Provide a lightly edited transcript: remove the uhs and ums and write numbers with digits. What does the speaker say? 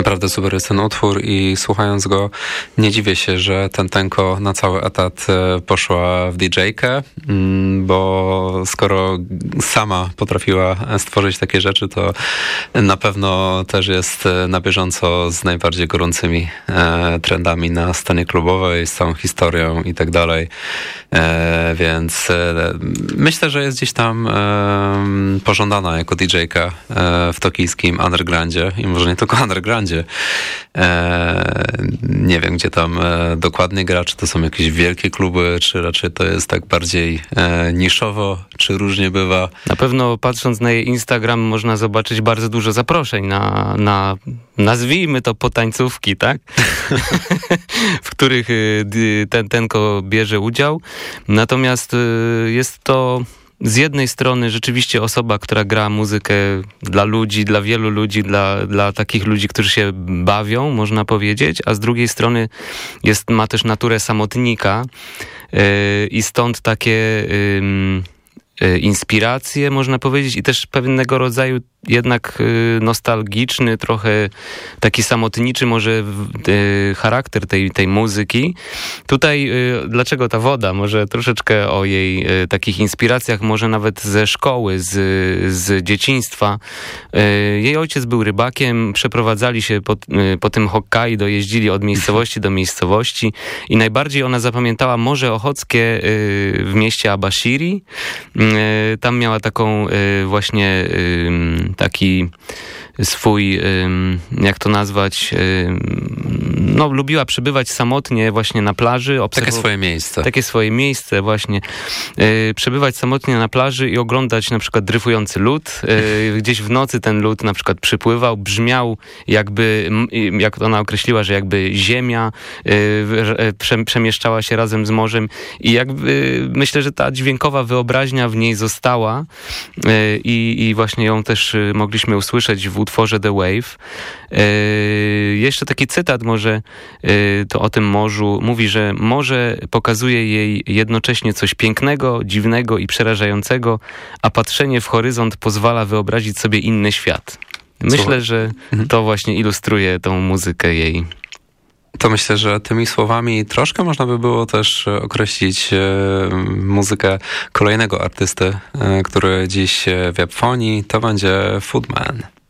Naprawdę super jest ten utwór i słuchając go nie dziwię się, że Tentenko na cały etat poszła w DJ-kę, bo skoro sama potrafiła stworzyć takie rzeczy, to na pewno też jest na bieżąco z najbardziej gorącymi trendami na scenie klubowej, z całą historią i tak dalej. Więc myślę, że jest gdzieś tam pożądana jako DJ-ka w tokijskim undergroundzie i może nie tylko undergroundzie. Nie wiem, gdzie tam dokładnie gra, czy to są jakieś wielkie kluby, czy raczej to jest tak bardziej niszowo, czy różnie bywa. Na pewno patrząc na jej Instagram można zobaczyć bardzo dużo zaproszeń na nazwijmy to potańcówki, tak? w których Tentenko bierze udział. Natomiast jest to z jednej strony rzeczywiście osoba, która gra muzykę dla ludzi, dla wielu ludzi, dla takich ludzi, którzy się bawią, można powiedzieć, a z drugiej strony ma też naturę samotnika i stąd takie inspiracje, można powiedzieć, i też pewnego rodzaju jednak nostalgiczny, trochę taki samotniczy może charakter tej muzyki. Tutaj dlaczego ta woda? Może troszeczkę o jej takich inspiracjach, może nawet ze szkoły, z dzieciństwa. Jej ojciec był rybakiem, przeprowadzali się po tym Hokkaido, jeździli od miejscowości do miejscowości i najbardziej ona zapamiętała Morze Ochockie w mieście Abashiri. Tam miała taką właśnie taki swój, jak to nazwać, lubiła przebywać samotnie właśnie na plaży. Takie swoje miejsce. Takie swoje miejsce właśnie. Przebywać samotnie na plaży i oglądać na przykład dryfujący lód. Gdzieś w nocy ten lód na przykład przypływał, brzmiał jakby, jak ona określiła, że jakby ziemia przemieszczała się razem z morzem i jakby myślę, że ta dźwiękowa wyobraźnia w niej została i właśnie ją też mogliśmy usłyszeć w utworze The Wave. Jeszcze taki cytat może to o tym morzu. Mówi, że morze pokazuje jej jednocześnie coś pięknego, dziwnego i przerażającego, a patrzenie w horyzont pozwala wyobrazić sobie inny świat. Myślę, że to właśnie ilustruje tą muzykę jej. To myślę, że tymi słowami troszkę można by było też określić muzykę kolejnego artysty, który dziś w Japonii, to będzie Footman.